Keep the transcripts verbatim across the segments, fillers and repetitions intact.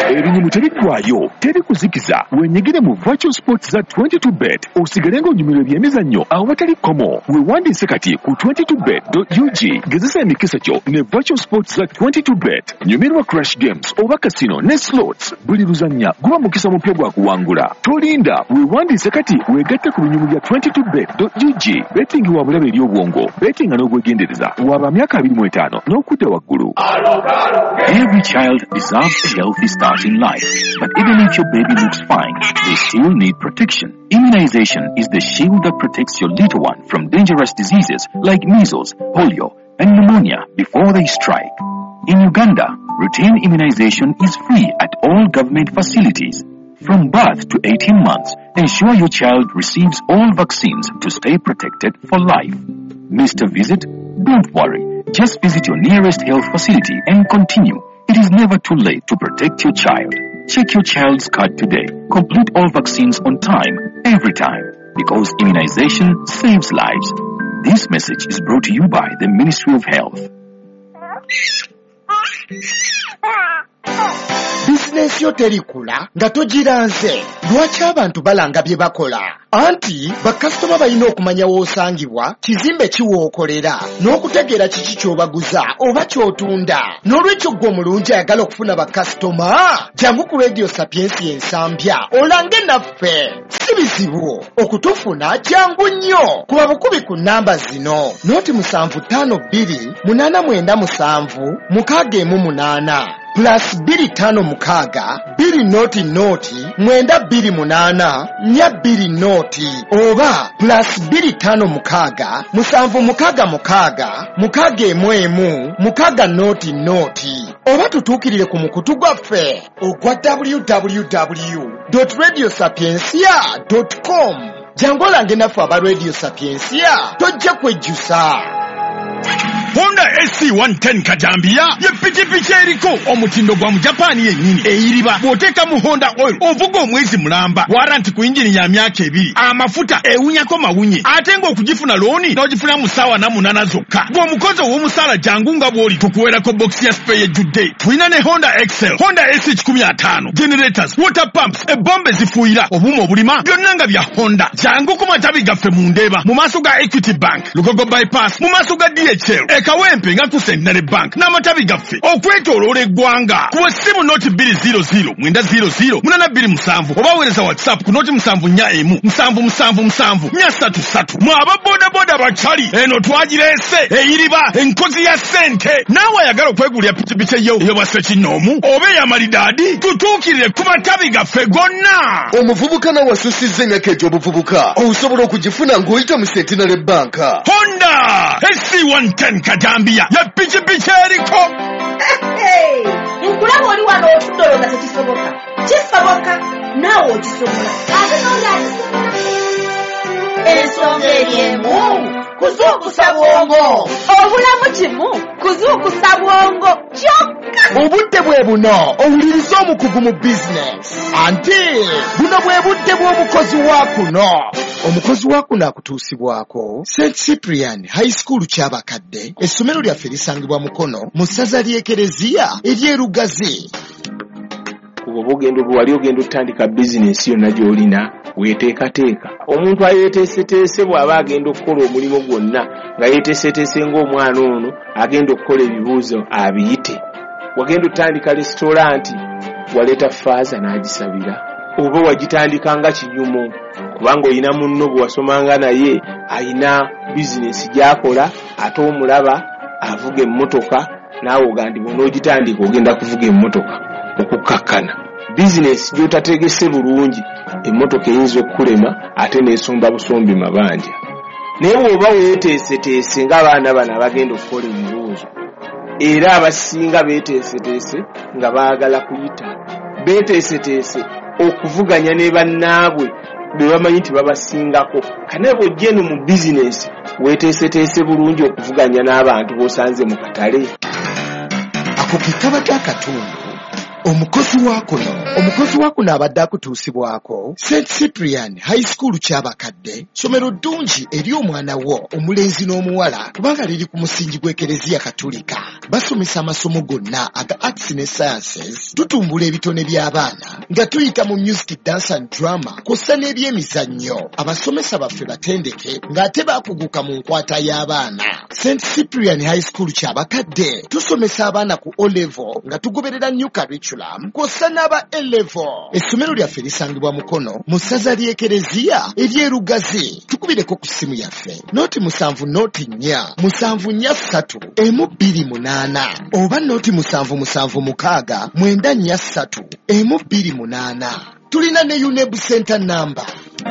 Ebinyumu tebiggwaayo, teri kuzikiza. Wenyigire mu Virtual Sports za twenty-two bet osigale ng'onyumirwa ebyemizannyo awo watali komo. Weewandiise kati ku twenty-two bet dot u g. Gezesa emikisa kyo ne Virtual Sports za twenty-two bet. Nyumirwa Crash Games oba casino ne slots. Buli luzannya guba mukisa mupya gwa kuwangula. Tolinda, weewandiise kati weegatte ku binyumu bya twenty-two bet dot u g. Betting wa bulabe eri obwongo. Betting n'obwegendereza waba myaka abiri mu etaano n'okudda waggulu. Every child deserves a healthy start in life, but even if your baby looks fine, they still need protection. Immunization is the shield that protects your little one from dangerous diseases like measles, polio, and pneumonia before they strike. In Uganda, routine immunization is free at all government facilities. From birth to eighteen months, ensure your child receives all vaccines to stay protected for life. Missed a visit? Don't worry. Just visit your nearest health facility and continue. It is never too late to protect your child. Check your child's card today. Complete all vaccines on time, every time, because immunization saves lives. This message is brought to you by the Ministry of Health. Business yo terikula nga togiranze. Lwaki abantu balanga bye bakola? Anti bakasitoma balina okumanya w'osangibwa, kizimbe kiwookolera, n'okutegeera kiki ky'obaguza oba ky'otunda. N'olwekyo ggwe omulungi ayagala okufuna bakasitoma, jangu ku Radio Sapiens ensambya olange naffe. Si bizibu okutufuna, jangu nnyo. Kuba bukubi ku nnamba zino: noti musanvu ttaano bbiri munaana mwenda musanvu mukaaga emu munaana plus biri tano mukaaga biri noti noti mwenda biri munaana nya biri noti oba plus biri tano mukaaga musanvu mukaaga mukaaga mukaaga emu emu mukaaga noti noti oba tutuukirire ku mukutu gwaffe ogwa w w w dot radio sapiensia dot com. Jangu olange naffe aba Radio Sapiensia tojja kwejjusa. Honda S C one ten Kajambia ye pikipiki eriko omutindo gwa mu Japan yennyini eyiriba bw'oteeka mu Honda oil ovuga omwezi mulamba warranty ku injini ya myaka ebiri amafuta ewunyako mawunye ate ng'okugifuna looni n'ogifuna mu ssaawa na munaana zokka. Bw'omukozi ow'omusaala jangu nga bw'oli tukuweerako box ya spare ejjudde. Tulina ne Honda Excel, Honda S C one fifty, generators, water pumps, ebbombe zifuuyira, obuuma obulima byonna nga bya Honda. Jangu ku matabi gaffe mu Ndeeba mu maaso ga Equity Bank, Lugogo bypass mu maaso ga D H L, Ekawempe nga ku Centenary Bank n'amatabi gaffe okwetooloola eggwanga. Ku essimu noti bbiri zero zero mwenda zero zero munaana bbiri musanvu oba weereza WhatsApp ku noti musanvu nnya emu musanvu musanvu musanvu nnya ssatu ssatu. Mwe ababoodaboda bakyali eno twagireese eyiriba enkozi ya ssente. Naawe ayagala okwegulira pikipiki eyo ey'obwa ssekinnoomu oba ey'amalidaadi tutuukirire ku matabi gaffe gonna. Omuvubuka nawe asusizza emyaka egy'obuvubuka osobola okugifuna ng'oyita mu Centenary Bank. Honda S C one ten Kajambia ya pikipiki eriko. Nkulaba oli wano otudoloza tekisoboka. Kisoboka naawe okisobola. Ate n'olyakisobola. Ensonga eryemu kuzuukusa bwongo. Obulamu kimu kuzuukusa bwongo kyokka. Obudde bwe buno owuliriza omukugu mu bizinesi. Anti buno bwe budde bw'omukozi wa kuno. Omukozi wa kuno akutuusibwako Saint Cyprian High School ky'abakadde. Essomero lyaffe lisangibwa Mukono mu ssaza ly'Ekereziya ery'Erugazi. Kuba ogenda wali ogenda otandika bizinesi yonna gy'olina weeteekateeka. Omuntu ayeeteeseteese bw'aba agenda okukola omulimu gwonna nga yeeteeseteese ng'omwana ono agenda okukola ebibuuzo abiyite. Wagenda otandika lesitolanti waleeta faaza n'agisabira, oba wagitandika nga kinyumo kubanga olina munno bwe wasomanga naye alina bizinesi gy'akola ate omulaba avuga emmotoka naawe ogandibwa n'ogitandika ogenda kuvuga emmotoka okukkakkana. Bizinesi gy'otategese bulungi emmotoka eyinza okukulema ate n'esomba busombi mabanja. Naye bw'oba weeteeseteese ng'abaana bano abagenda okukola ebibuuzo era abasinga beeteeseteese nga baagala kuyita, beeteeseteese okuvuganya ne bannaabwe be bamanyi nti babasingako. Kane bw'ojja eno mu bizinesi weeteeseteese bulungi okuvuganya n'abantu b'osanze mu katale. Ako ke kabadde akatundu. Omukozi wa kuno omukozi wa kuno abadde akutuusibwako Saint Cyprian High School ky'abakadde, ssomero ddungi eri omwana wo omulenzi n'omuwala kubanga liri ku musingi gw'Ekereziya Katolika. basomesa amasomo gonna aga arts ne sciences, tutumbula ebitone by'abaana nga tuyita mu music, dance and drama kosa n'ebyemizannyo. Abasomesa baffe batendeke ng'ate baakuguka mu nkwata y'abaana. Saint Cyprian High School kyabakadde tusomesa abaana ku O level nga tugoberera new curriculum kosa n'aba A level. Essomero lyaffe lisangibwa Mukono mu ssaza ly'Ekereziya ery'Erugazi. Tukubireko ku ssimu yaffe noti musanvu noti nnya musanvu nnya ssatu emu bbiri munaana oba noti musanvu musanvu mukaaga mwenda nnya ssatu emu bbiri munaana. Tulina ne U N E B center number.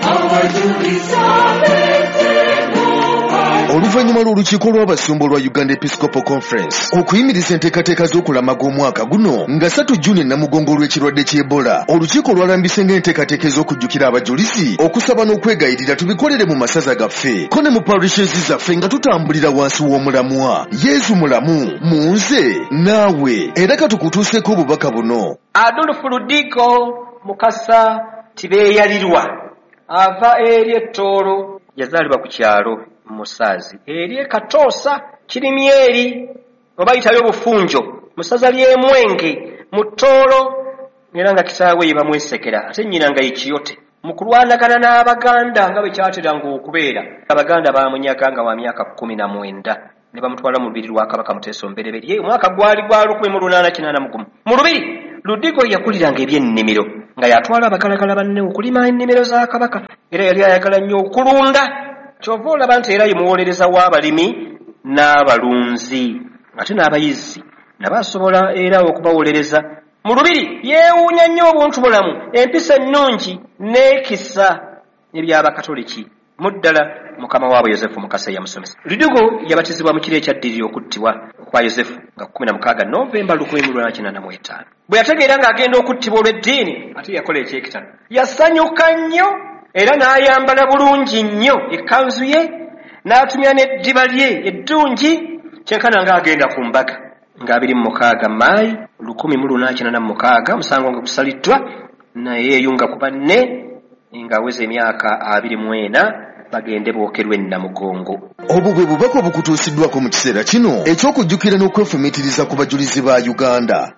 Oluvannyuma lw'olukiiko lw'abasumba lwa Uganda Episcopal Conference okuyimiriza enteekateeka z'okulamaga omwaka guno nga ssatu Juni namugongo olw'ekirwadde ky'Ebola, olukiiko lwalambise ng'enteekateeka ez'okujjukira abajulizi okusaba n'okwegayirira tubikolere mu masaza gaffe ko ne mu parishes zaffe nga tutambulira wansi w'omulamwa. Yesu mulamu mu nze naawe, era katukutuuseeko obubaka buno. Adolfu Ludigo Mukasa Tibeeyalirwa ava eri Ettoolo, yazaalibwa ku kyalo Musaazi eri Katoosa Kirimyeri oba yitayo Bufunjo mu ssaza ly'e Mwenge mu Ttoolo, era nga kitaawe ye bamwesekera ate nnyina nga ye Kiyote. Mu kulwanagana n'Abaganda nga bwe kyateranga okubeera, Abaganda baamunyaga nga wa myaka kkumi na mwenda ne bamutwala mu lubiri lwa Kabaka Muteesa Mbereberye omwaka gwali gwa lukumi mu lunaana kinaana mu gumu. Mu lubiri Ludigo yakuliranga eby'ennimiro nga yatwala abagalagala banne okulima ennimiro za Kabaka, era yali ayagala nnyo okulunda. Kyova olaba nti era ye muwolereza w'abalimi n'abalunzi, ate n'abayizi nabo asobola era okubawolereza. Mu lubiri yeewuunya nnyo obuntu bulamu, empisa ennungi n'ekisa eby'Abakatoliki. Mu ddala mukama waabwe Yosefu Mukasa yamusomesa. Ludigo yabatizibwa mu kiro ekyaddirira okuttibwa kwa Yosefu nga kkumi na mukaaga Novemba lukumi mu lunaana kinaana mu etaano. Bwe yategeera ng'agenda okuttibwa olw'eddiini ate yakola ekyekitano. Yasanyuka nnyo era n'ayambala bulungi nnyo ekkanzu ye, n'atumya n'eddiba lye eddungi kyenkana ng'agenda ku mbaga. Nga abiri mu mukaaga Maayi lukumi mu lunaana kinaana mu mukaaga omusango nga gusaliddwa, naye yeeyunga ku banne ng'aweza emyaka abiri mu ena bagende bookerwe e Namugongo. Obwo bwe bubaka obukutuusiddwako mu kiseera kino eky'okujjukira n'okwefumiitiriza ku bajulizi ba Uganda.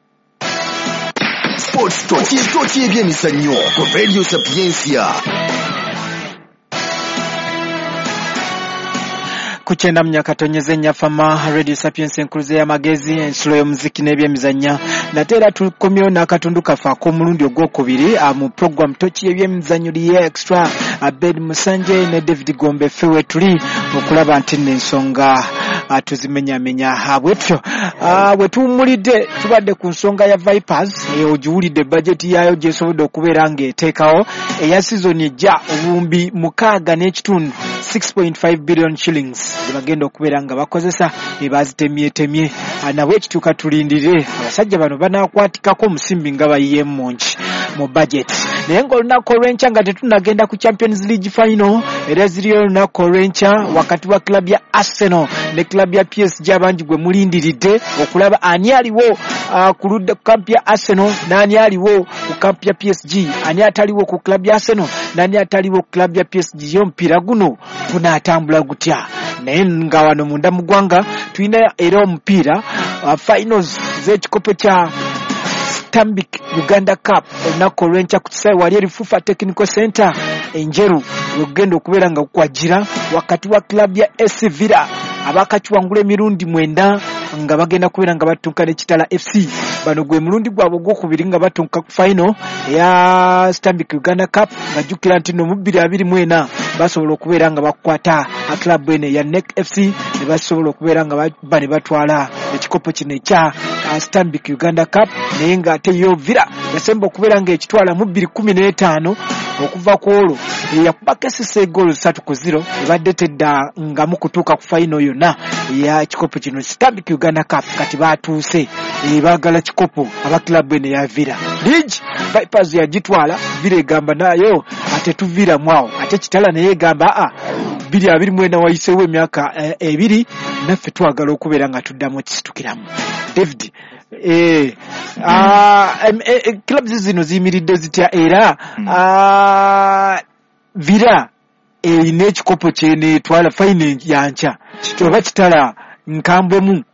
Sports Talk, Talk y'ebyemizannyo ku Radio Sapiensia. Kuchenda mnyakatonyeze nyafama Radio Sapiens enkuluze ya magezi ensulo y'omuziki n'ebyemizanya natera tukomyo n'akatundu kafa ko mulundi ogwokubiri mu program tochi y'ebyemizanyo liye extra Abed Musanje ne David Gombe fewe tuli okulaba nti n'ensonga tuzimenyamenya habwetyo bwe tumulidde tubadde ku nsonga ya Vipers ogiwulidde budget yayo gyesobodde okubeera ng'eteekawo eya season ejja obumbi mukaaga n'ekitundu six point five billion shillings bagenda okubeera nga bakozesa ebazitemye temye nabwe ekituuka tulindire abasajja bano banakwatikako omusimbi nga bayiye mungi mu budget. Naye ng'olunaku olw'enkya nga tetunagenda ku Champions League final era ziriyo olunaku olw'enkya wakati wa club ya Arsenal ne club ya P S G abangi gwe mulindiridde okulaba ani aliwo uh, ku ludda ku camp ya Arsenal n'ani aliwo ku camp ya P S G, ani ataliwo ku club ya Arsenal n'ani ataliwo ku club ya P S G. Y'omupiira guno gunaatambula gutya? Naye nga wano munda mu ggwanga tulina era omupiira uh, finals z'ekikopo kya Stanbic Uganda Cup olunaku olw'enkya ku kisaawe wali eri Fufa Technical Center enjeru lugenda okubeera nga kukwagira wakati wa club ya A S Villa abakakiwangula emirundi mwenda nga bagenda kubeera nga batunka n'ekitala F C. Bano gwe mulundi gwabwe ogwokubiri nga batunka ku final ya Stanbic Uganda Cup nga jjukira nti no mu bbiri abiri mu ena basobola okubeera nga bakwata club ene ya N E C F C ne basobola okubeera nga bane batwala ekikopo kino ekya Stanbic Uganda Cup, naye nga ate yo Villa yasemba okubeera nga ekitwala mu bbiri kumi n'etaano okuva ku olwo yakubako esisa egoolo ssatu ku zero ebadde tedda nga mu kutuuka ku final yonna ya ekikopo kino Stanbic Uganda Cup. Kati baatuuse baagala kikopo aba club ene ya Villa. League Vipers yagitwala, Villa egamba nayo ate tuvira mwawo, ate kitala naye egamba a bbiri abiri mu ena wayiseewo emyaka ebiri naffe twagala okubeera nga tuddamu ekisitukiramu. David eh ah clubs zino ziyimiridde zitya era ah Villa erina ekikopo kyene twala fine yankya kyoba kitala nkambwemu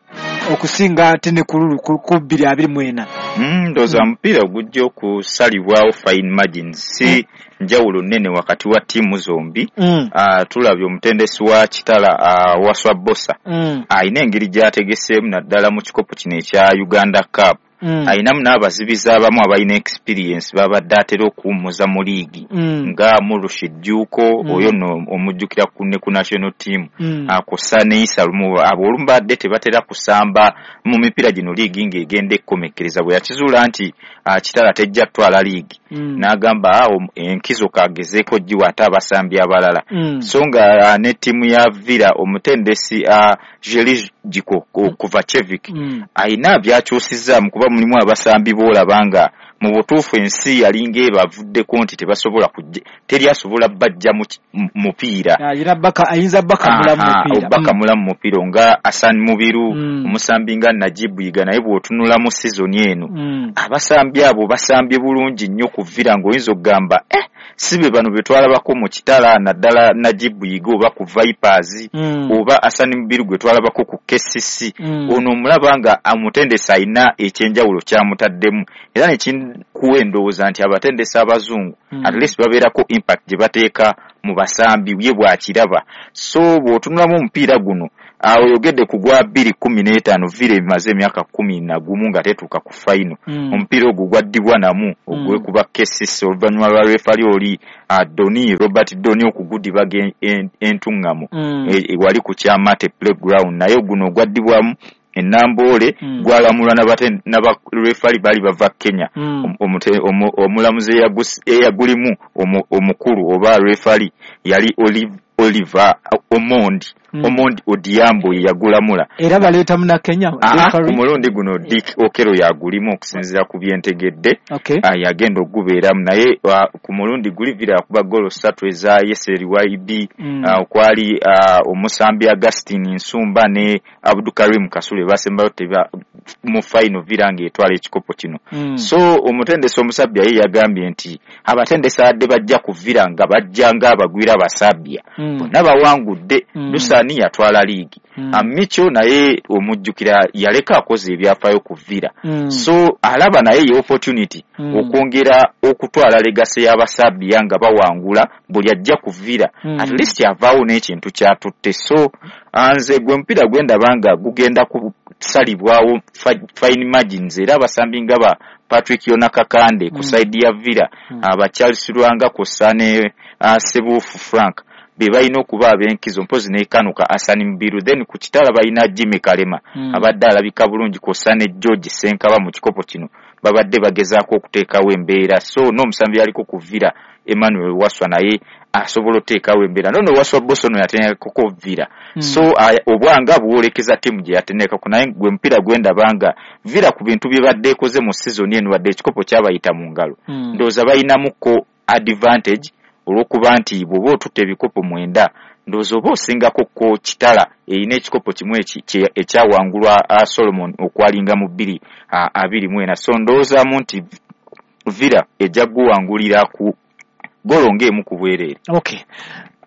okusinga ate ne kululu ku bbiri abiri mu ena. Mm, ndoza mpira ogujja okusalibwawo fine margins si njawulo nnene wakati wa tiimu zombi. Mm. Uh, tulabye omutendesi wa Kitala uh, Waswa Bossa mm. ayina engeri gy'ategeseemu naddala mu kikopo kino ekya Uganda Cup. Mm. ayinamu n'abazibizi abamu abalina experience babadde atera okuwummuza mu liigi mm. nga Murushi Jjuuko mm. oyo no omujjukira ku ne ku national team mm. akosa ne Isa Lumu ab'olumu badde tebatera kusamba mu mipira gino liigi ng'egenda ekkomekkereza bwe yakizuula nti Kitala tejja kutwala liigi mm. n'agamba awo enkizo kagezeeko gyiwa ate abasambi abalala mm. so nga ne ttiimu ya Villa omutendesi uh, Jeli Jiko kuva Chevik mm. ayina byakyusizza mu kuba mulimu abasambi boolabanga mu butuufu ensi yalinga ebavuddeko nti tebasobola kujja teri asobola bajja mu mupiira ayina baka ayinza baka mulamu mupiira baka mulamu mupiira nga Hassan Mubiru mm. omusambi nga Najibu Yiga naye bw'otunula mu season eno mm. abasambi abo basambye bulungi nnyo ku Villa ng'oyinza okugamba eh sibe bano betwalabako mu Kitala naddala Najibu Yiga oba ku Vipers mm. oba Hassan Mubiru gwe twalabako ku K C C mm. ono omulaba nga amutendesa ayina ekyenjawulo kyamutaddemu era nekikuwa endowooza nti abatendesa abazungu mm. at least babeerako impact gye bateeka mu basambi bye bwakiraba so bw'otunulamu omupiira guno awo yogedde ku gwa bbiri kkumi n'etaano Villa emaze emyaka kkumi na gumu nga tetuuka ku fayino mm. omupiira ogwo gwaddibwa namu ogwekuba K C C oluvannyuma lwa refali oli uh, Doni Robert Doni okugudibaga entuŋŋamu mm. e, e, wali ku Kyamate playground naye guno gwaddibwamu enamboole mm. gwalamulwa n'abate n'abarefali bali bava Kenya mm. omulamuzi eyagulimu omukulu oba refali yali Olive Oliver Omondi mm. Omondi Odiambo yagulamula era baleeta muna Kenya omulundi guno Dick Okero yagulimu okusinziira ku byentegedde okay. yagenda okubeeramu naye uh, ku mulundi guli Villa yakuba golo ssatu eza Yeseri Y B mm. uh, kwali uh, omusambi Augustine Nsumba ne Abdukarim Kasule basembayo teba mu final Villa ng'etwala ekikopo kino mm. so omutendesi omusabya ye yagambye nti abatendesi adde bajja ku Villa nga bajja nga abagwira abasabya mm. bonna bawangudde mm. Lusani yatwala liigi mm. Amicho naye omujjukira yaleka akoze ebyafaayo ku Villa mm. so alaba naye ye opportunity mm. okwongera okutwala legacy y'abasabya nga bawangula buli ajja ku Villa mm. at least avaawo n'ekintu kyatutte so anze gwe mpira gwendabanga gugenda kusalibwawo fine margins era abasambi nga ba Patrick Yonakakande mm. ku side ya Villa mm. aba Charles Lwanga kusane uh, Sebufu Frank be balina okuba ab'enkizo mpozi n'ekanuka Hassan Mubiru then ku Kitala balina Jimmy Kalema mm. abadde alabika bulungi kusane George Senkaba mu kikopo kino babadde bagezaako okuteekawo embeera so n'omusambi yaliko ku Villa Emmanuel Waswa naye asobola oteekawo embeera nono Waswa Bosono yateneka ku Villa mm. so obwanga buwolekeza timu gye yateneka ku naye gwe mpira gwendabanga Villa ku bintu bye badde ekoze mu season eno wadde ekikopo kyabayita mu ngalo mm. ndowooza bayinamuko advantage olw'okuba nti bw'oba otutte ebikopo mwenda ndowooza oba osingako ko Kitala erina ekikopo kimu ekyawangulwa Solomon okwalinga mu bbiri abiri mu ena so ndowoozaamu nti Villa ejja guwangulira ku golo ng'emu ku bwereere. Okay.